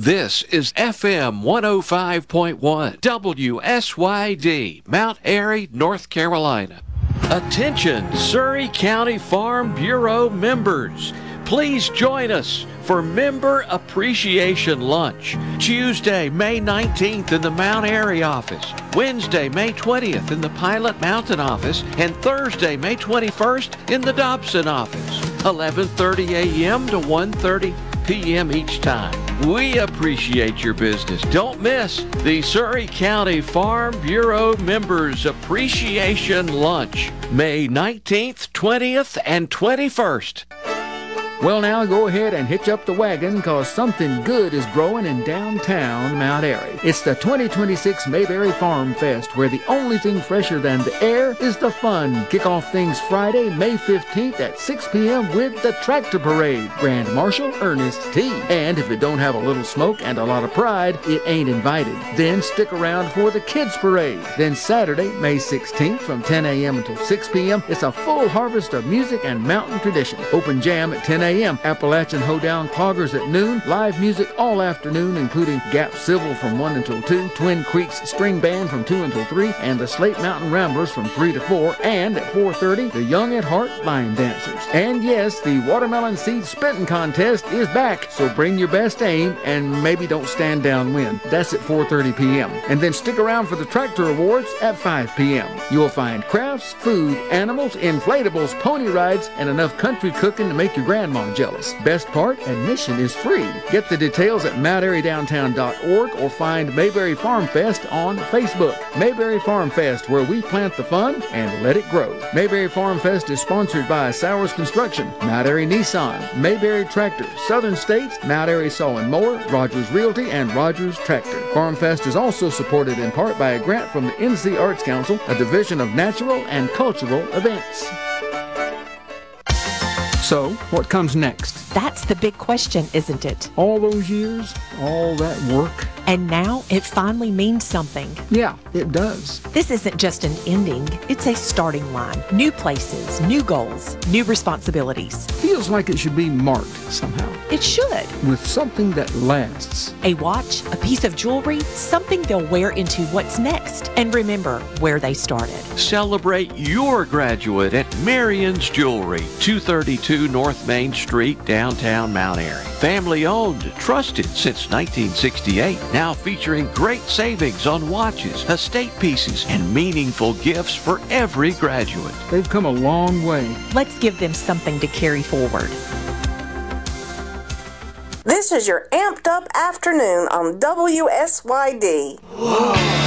This is FM 105.1 WSYD, Mount Airy, North Carolina. Attention, Surry County Farm Bureau members. Please join us for Member Appreciation Lunch, Tuesday, May 19th in the Mount Airy office, Wednesday, May 20th in the Pilot Mountain office, and Thursday, May 21st in the Dobson office, 11:30 a.m. to 1:30 p.m. each time. We appreciate your business. Don't miss the Surry County Farm Bureau Members Appreciation Lunch, May 19th, 20th, and 21st. Well, now go ahead and hitch up the wagon, cause something good is growing in downtown Mount Airy. It's the 2026 Mayberry Farm Fest, where the only thing fresher than the air is the fun. Kick off things Friday, May 15th at 6 p.m. with the Tractor Parade. Grand Marshal Ernest T. And if it don't have a little smoke and a lot of pride, it ain't invited. Then stick around for the Kids Parade. Then Saturday, May 16th from 10 a.m. until 6 p.m. It's a full harvest of music and mountain tradition. Open jam at 10 a.m. Appalachian Hoedown Cloggers at noon. Live music all afternoon, including Gap Civil from 1 until 2, Twin Creeks String Band from 2 until 3, and the Slate Mountain Ramblers from 3 to 4. And at 4:30, the Young at Heart Line Dancers. And yes, the Watermelon Seed Spitting Contest is back, so bring your best aim and maybe don't stand downwind. That's at 4:30 p.m. And then stick around for the Tractor Awards at 5 p.m. You'll find crafts, food, animals, inflatables, pony rides, and enough country cooking to make your grandma jealous. Best part, admission is free. Get the details at mountairydowntown.org or find Mayberry Farm Fest on Facebook. Mayberry Farm Fest, where we plant the fun and let it grow. Mayberry Farm Fest is sponsored by Sowers Construction, Mount Airy Nissan, Mayberry Tractor, Southern States, Mount Airy Saw and Mower, Rogers Realty, and Rogers Tractor. Farm Fest is also supported in part by a grant from the NC Arts Council, a division of natural and cultural events. So, what comes next? That's the big question, isn't it? All those years, all that work. And now it finally means something. Yeah, it does. This isn't just an ending, it's a starting line. New places, new goals, new responsibilities. Feels like it should be marked somehow. It should. With something that lasts. A watch, a piece of jewelry, something they'll wear into what's next. And remember where they started. Celebrate your graduate at Marion's Jewelry, 232 North Main Street, downtown Mount Airy. Family owned, trusted since 1968. Now featuring great savings on watches, estate pieces, and meaningful gifts for every graduate. They've come a long way. Let's give them something to carry forward. This is your amped up afternoon on WSYD.